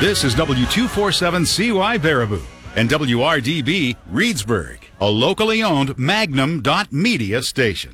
This is W247CY Baraboo and WRDB Reedsburg, a locally owned Magnum.media station.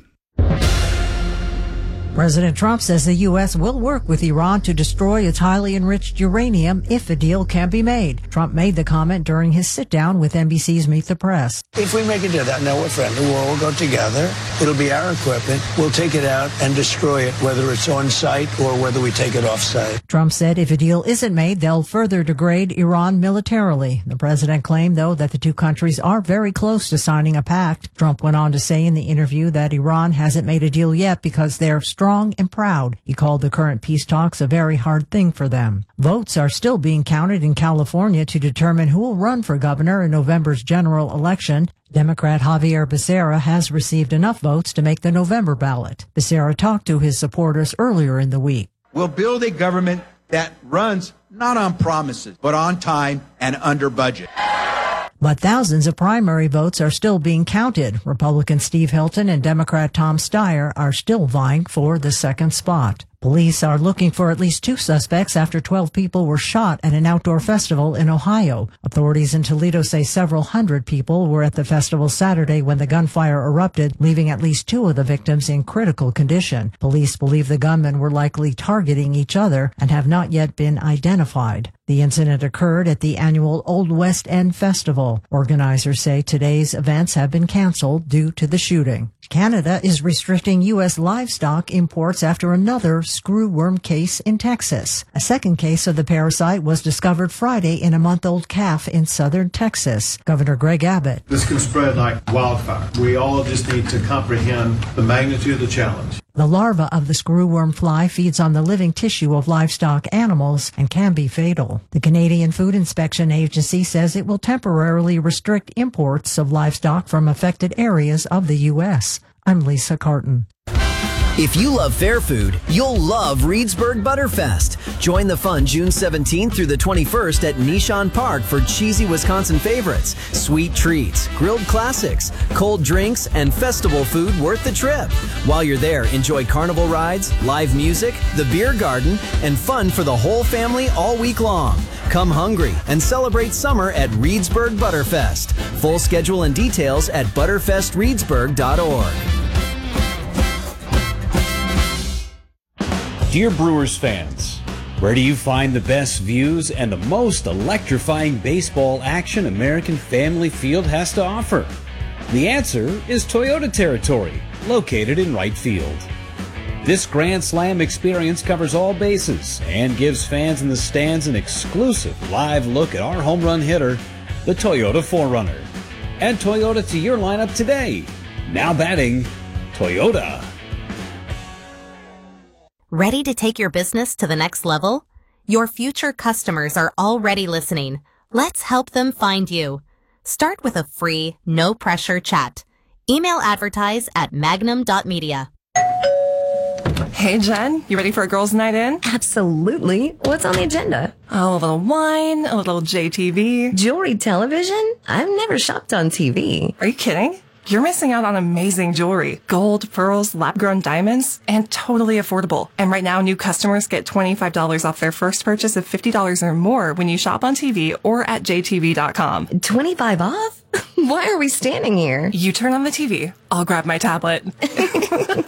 President Trump says the U.S. will work with Iran to destroy its highly enriched uranium if a deal can be made. Trump made the comment during his sit-down with NBC's Meet the Press. If we make a deal, now we're friendly, we'll all go together. It'll be our equipment. We'll take it out and destroy it, whether it's on site or whether we take it off site. Trump said if a deal isn't made, they'll further degrade Iran militarily. The president claimed, though, that the two countries are very close to signing a pact. Trump went on to say in the interview that Iran hasn't made a deal yet because they're strong and proud. He called the current peace talks a very hard thing for them. Votes are still being counted in California to determine who will run for governor in November's general election. Democrat Javier Becerra has received enough votes to make the November ballot. Becerra talked to his supporters earlier in the week. We'll build a government that runs not on promises, but on time and under budget. But thousands of primary votes are still being counted. Republican Steve Hilton and Democrat Tom Steyer are still vying for the second spot. Police are looking for at least 2 suspects after 12 people were shot at an outdoor festival in Ohio. Authorities in Toledo say several hundred people were at the festival Saturday when the gunfire erupted, leaving at least 2 of the victims in critical condition. Police believe the gunmen were likely targeting each other and have not yet been identified. The incident occurred at the annual Old West End Festival. Organizers say today's events have been canceled due to the shooting. Canada is restricting U.S. livestock imports after another screwworm case in Texas. A second case of the parasite was discovered Friday in a month-old calf in southern Texas. Governor Greg Abbott. This can spread like wildfire. We all just need to comprehend the magnitude of the challenge. The larva of the screwworm fly feeds on the living tissue of livestock animals and can be fatal. The Canadian Food Inspection Agency says it will temporarily restrict imports of livestock from affected areas of the U.S. I'm Lisa Carton. If you love fair food, you'll love Reedsburg Butterfest. Join the fun June 17th through the 21st at Nishan Park for cheesy Wisconsin favorites, sweet treats, grilled classics, cold drinks, and festival food worth the trip. While you're there, enjoy carnival rides, live music, the beer garden, and fun for the whole family all week long. Come hungry and celebrate summer at Reedsburg Butterfest. Full schedule and details at butterfestreedsburg.org. Dear Brewers fans, where do you find the best views and the most electrifying baseball action American Family Field has to offer? The answer is Toyota territory, located in right field. This Grand Slam experience covers all bases and gives fans in the stands an exclusive live look at our home run hitter, the Toyota 4Runner. Add Toyota to your lineup today. Now batting, Toyota. Ready to take your business to the next level? Your future customers are already listening. Let's help them find you. Start with a free, no-pressure chat. Email advertise at magnum.media. Hey, Jen, you ready for a girls' night in? Absolutely. What's on the agenda? Oh, a little wine, a little JTV. Jewelry television? I've never shopped on TV. Are you kidding? You're missing out on amazing jewelry. Gold, pearls, lab-grown diamonds, and totally affordable. And right now, new customers get $25 off their first purchase of $50 or more when you shop on TV or at jtv.com. 25 off? Why are we standing here? You turn on the TV. I'll grab my tablet.